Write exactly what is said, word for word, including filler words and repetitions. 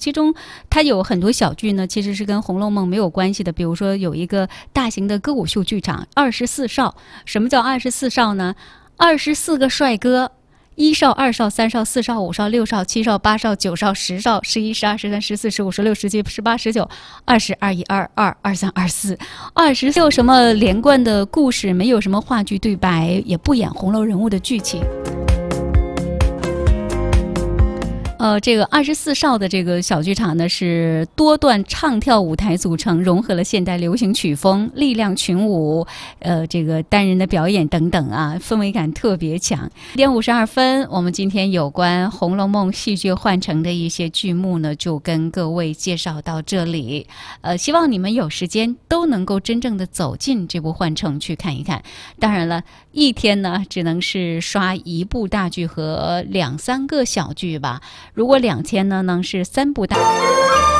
其中它有很多小剧呢，其实是跟《红楼梦》没有关系的。比如说有一个大型的歌舞秀剧场二十四少，什么叫二十四少呢？二十四个帅哥。一少、二少、三少、四少、五少、六少、七少、八少、九少、十少、十一、十二、十三、十四、十五、十六、十七、十八、十九、二十、二一、二二、二三、二四、二十，没有什么连贯的故事，没有什么话剧对白，也不演红楼人物的剧情。呃，这个二十四少的这个小剧场呢，是多段唱跳舞台组成，融合了现代流行曲风、力量群舞，呃，这个单人的表演等等啊，氛围感特别强。一点五十二分，我们今天有关《红楼梦》戏剧换乘的一些剧目呢，就跟各位介绍到这里。呃，希望你们有时间都能够真正的走进这部换乘去看一看。当然了，一天呢，只能是刷一部大剧和两三个小剧吧。如果两天呢，能是三部大。